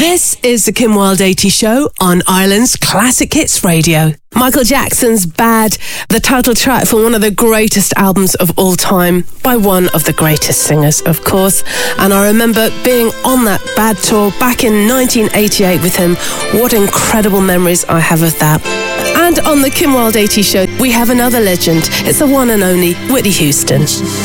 This is the Kim Wilde 80 Show on Ireland's Classic Hits Radio. Michael Jackson's Bad, the title track for one of the greatest albums of all time by one of the greatest singers, of course. And I remember being on that Bad tour back in 1988 with him. What incredible memories I have of that. And on the Kim Wilde 80 Show, we have another legend. It's the one and only Whitney Houston.